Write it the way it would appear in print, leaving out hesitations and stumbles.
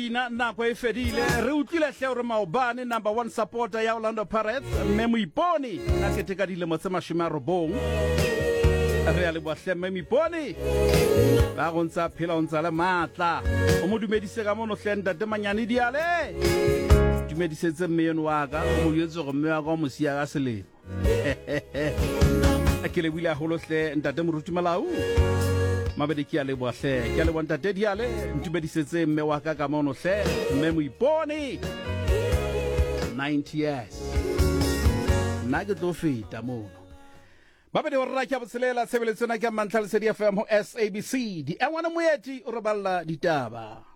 nako e fedile re utlwile hle hore Maobane number 1 supporter ya Orlando Pirates mme Moiponi a keteka dilemo tse 90 re ya le bohle mme Moiponi ba go ntsa phela o ntsa le matla o mo dumedise ka mono hle ntate Manyane Diale dumedisetse mmeno wa ka o mo yetse go mme wa ka mo sia ka selemo a ke le buile holo hle ntate Moruti Malau mabedi ke a le bohle ke a le bontate Diale ntubedisetse mme wa ka mono hle mme Moiponi 90 years na ke tlo feta mono mabedi o rra ke botselela tshebeletso na ke mantla le SABC di engwana moeti o re balla ditaba